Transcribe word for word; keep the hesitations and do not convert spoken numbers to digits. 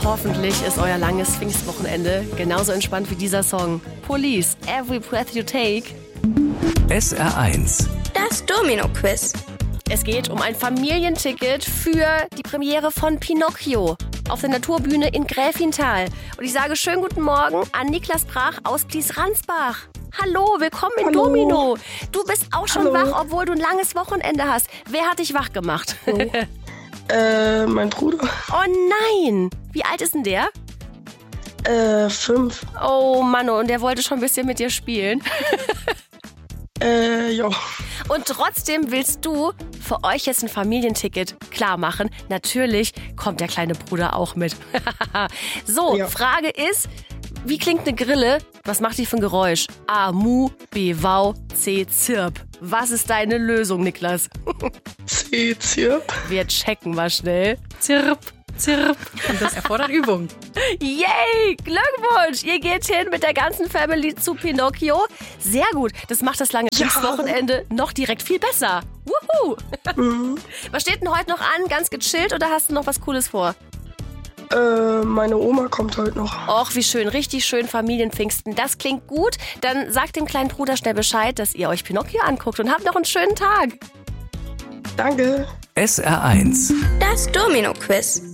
Hoffentlich ist euer langes Pfingstwochenende genauso entspannt wie dieser Song. Police, Every Breath You Take. S R eins. Das Domino-Quiz. Es geht um ein Familienticket für die Premiere von Pinocchio auf der Naturbühne in Gräfenthal. Und ich sage schönen guten Morgen an Niklas Brach aus Glies-Ransbach. Hallo, willkommen in Hallo. Domino. Du bist auch schon Hallo. wach, obwohl du ein langes Wochenende hast. Wer hat dich wach gemacht? Oh. äh, mein Bruder. Oh nein! Wie alt ist denn der? Äh, fünf. Oh Mann, und der wollte schon ein bisschen mit dir spielen. Äh, ja. Und trotzdem willst du für euch jetzt ein Familienticket klar machen. Natürlich kommt der kleine Bruder auch mit. So, Ja. Frage ist, wie klingt eine Grille? Was macht die für ein Geräusch? A, Mu, B, Wau, C, Zirp. Was ist deine Lösung, Niklas? C, Zirp. Wir checken mal schnell. Zirp, Zirp. Und das erfordert Übung. Yay! Glückwunsch! Ihr geht hin mit der ganzen Family zu Pinocchio. Sehr gut. Das macht das lange Ja. Pfingstwochenende noch direkt viel besser. Wuhu! Mhm. Was steht denn heute noch an? Ganz gechillt oder hast du noch was Cooles vor? Äh, meine Oma kommt heute noch. Och, wie schön. Richtig schön Familienpfingsten. Das klingt gut. Dann sagt dem kleinen Bruder schnell Bescheid, dass ihr euch Pinocchio anguckt und habt noch einen schönen Tag. Danke. S R eins. Das Domino-Quiz.